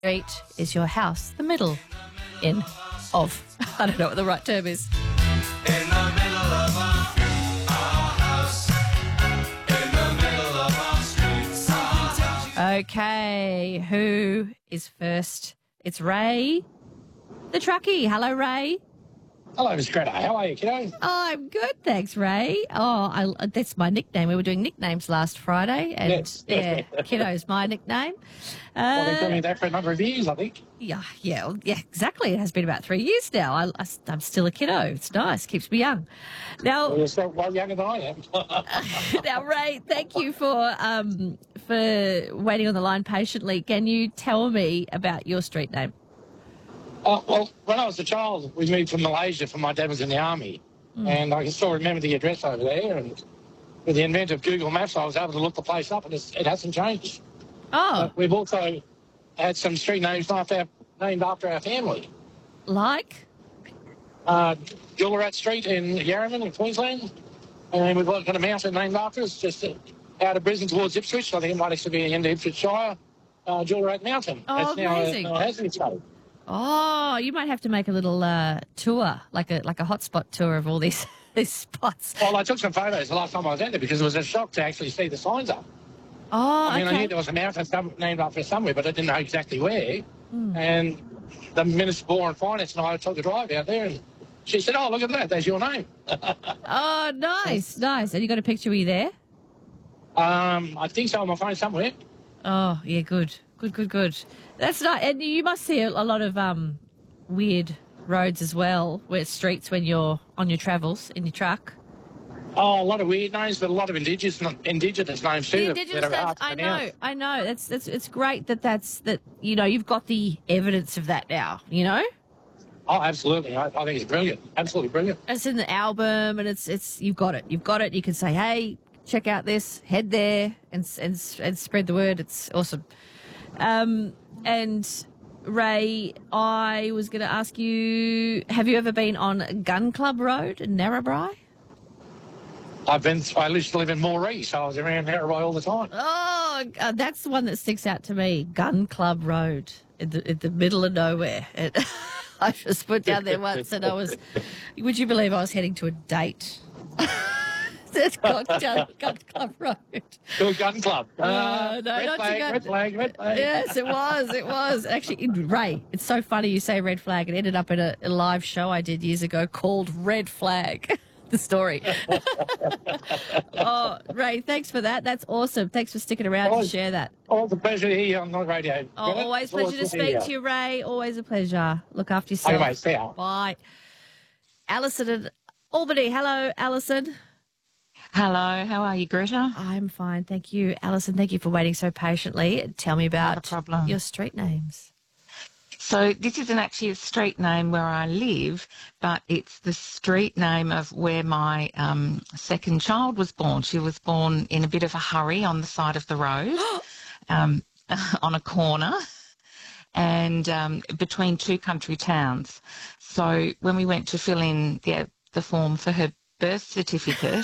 street is your house the middle of? I don't know what the right term is. In the middle of our house, in the middle of our streets. Okay, who is first? It's Ray, the truckie. Hello, Ray. Hello, Miss Greta. How are you, kiddo? Oh, I'm good, thanks, Ray. That's my nickname. We were doing nicknames last Friday, and Yes. yeah, Kiddo's my nickname. Well, they've been doing that for a number of years, I think. Yeah, exactly. It has been about 3 years now. I'm still a kiddo. It's nice, keeps me young. Now, Well, you're still well younger than I am. now, Ray, thank you for waiting on the line patiently. Can you tell me about your street name? Well, when I was a child, we moved from Malaysia from my dad was in the army. And I can still remember the address over there. And with the advent of Google Maps, I was able to look the place up, and it hasn't changed. Oh, We've also had some street names named after our family. like? Jullarat Street in Yarraman in Queensland. And we've got a mountain named after us, just out of Brisbane towards Ipswich. I think it might actually be in the Ipswich Shire, Jullarat Mountain. Oh, amazing. Now a hazard zone. Oh, you might have to make a little tour, like a hotspot tour of all these spots. Well, I took some photos the last time I was out there because it was a shock to actually see the signs up. Oh, I mean, I okay. knew there was a mountain named after somewhere, but I didn't know exactly where. And the Minister for Law and Finance and I took a drive out there, and she said, "Oh, look at that, there's your name." Oh, nice. And you got a picture? Were you there? I think so on my phone somewhere. Oh, yeah, good. That's nice. And you must see a lot of weird roads as well, where streets when you're on your travels in your truck. Oh, a lot of weird names, but a lot of indigenous names too. The indigenous names, I know. It's great that you've got the evidence of that now. You know, Oh, absolutely. I think it's brilliant. Absolutely brilliant. it's in the album, and it's you've got it. You can say, hey, check out this, head there, and spread the word. It's awesome. And Ray, I was going to ask you, have you ever been on Gun Club Road in Narrabri? I used to live in Moree, so I was around Narrabri all the time. Oh, that's the one that sticks out to me. Gun Club Road in the middle of nowhere. I just went down there once, and would you believe I was heading to a date? It's Gun Club Road. To a gun club. No, not to go. Red flag. Yes, it was. Actually, Ray, it's so funny you say red flag. It ended up in a live show I did years ago called Red Flag. The story. Oh, Ray, thanks for that. That's awesome. Thanks for sticking around to share that. Always a pleasure to hear you on the radio. Oh, always a pleasure to speak to you, Ray. Always a pleasure. Look after yourself. Anyway, see ya. Bye. Alison in Albany. Hello, Alison. Hello, how are you, Greta? I'm fine, thank you. Alison, thank you for waiting so patiently. Tell me Not a about problem. your street names. So this isn't actually a street name where I live, but it's the street name of where my second child was born. She was born in a bit of a hurry on the side of the road, on a corner, and between two country towns. So when we went to fill in the form for her birth certificate,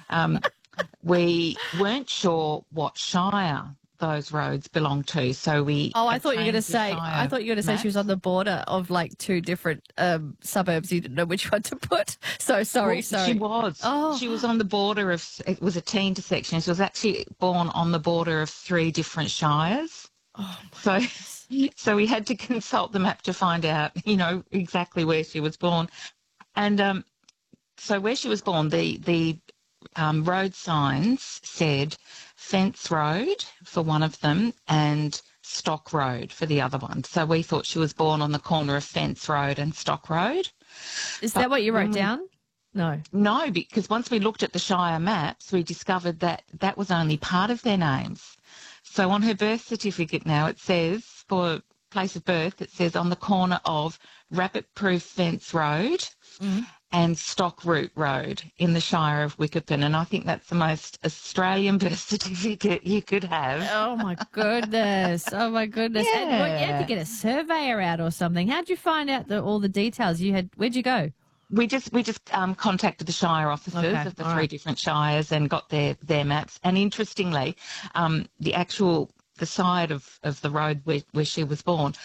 we weren't sure what shire those roads belong to, so we. Oh, I thought you were going to obtained the say. shire I thought you were going to say she was on the border of like two different suburbs. You didn't know which one to put. So sorry. She was. Oh. She was on the border of. It was a teen intersection. She was actually born on the border of 3 different shires. Oh, So we had to consult the map to find out, exactly where she was born, and so where she was born, the road signs said Fence Road for one of them and Stock Road for the other one. So we thought she was born on the corner of Fence Road and Stock Road. Is that what you wrote down? No. No, because once we looked at the Shire maps, we discovered that that was only part of their names. So on her birth certificate now, it says, for place of birth, it says on the corner of Rabbit Proof Fence Road and Stock Root Road in the Shire of Wickerpen. And I think that's the most Australian birth certificate you could have. Oh my goodness! Oh my goodness! Yeah. And you had to get a surveyor out or something. How'd you find out all the details? Where'd you go? We just contacted the Shire officers of the 3 different shires and got their maps. And interestingly, the side of the road where she was born